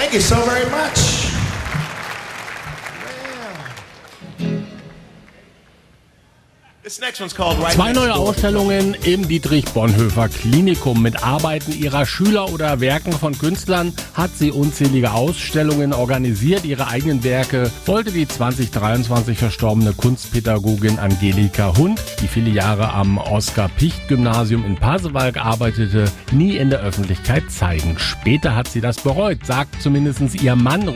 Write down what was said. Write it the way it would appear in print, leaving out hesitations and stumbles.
Thank you so very much. This next one's called Right 2 neue Next Door. Ausstellungen im Dietrich-Bonhoeffer Klinikum. Mit Arbeiten ihrer Schüler oder Werken von Künstlern hat sie unzählige Ausstellungen organisiert. Ihre eigenen Werke wollte die 2023 verstorbene Kunstpädagogin Angelika Hund, die viele Jahre am Oskar-Picht-Gymnasium in Pasewalk arbeitete, nie in der Öffentlichkeit zeigen. Später hat sie das bereut, sagt zumindest ihr Mann